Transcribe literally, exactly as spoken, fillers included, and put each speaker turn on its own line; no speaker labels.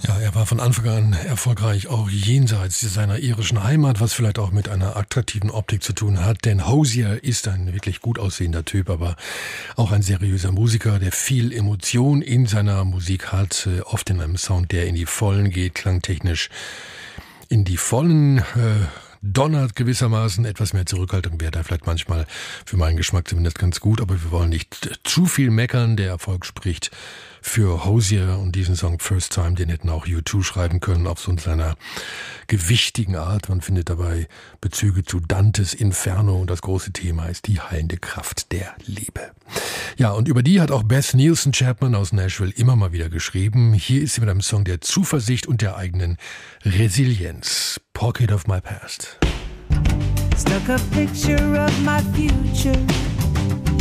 Ja, er war von Anfang an erfolgreich, auch jenseits seiner irischen Heimat, was vielleicht auch mit einer attraktiven Optik zu tun hat. Denn Hozier ist ein wirklich gut aussehender Typ, aber auch ein seriöser Musiker, der viel Emotion in seiner Musik hat, oft in einem Sound, der in die Vollen geht, klangtechnisch in die Vollen äh, donnert gewissermaßen. Etwas mehr Zurückhaltung wäre da vielleicht manchmal für meinen Geschmack zumindest ganz gut, aber wir wollen nicht zu viel meckern. Der Erfolg spricht für Hozier und diesen Song First Time, den hätten auch U zwei schreiben können auf so seiner gewichtigen Art. Man findet dabei Bezüge zu Dantes Inferno und das große Thema ist die heilende Kraft der Liebe. Ja, und über die hat auch Beth Nielsen Chapman aus Nashville immer mal wieder geschrieben. Hier ist sie mit einem Song der Zuversicht und der eigenen Resilienz. Pocket of my past.
Stuck a picture of my future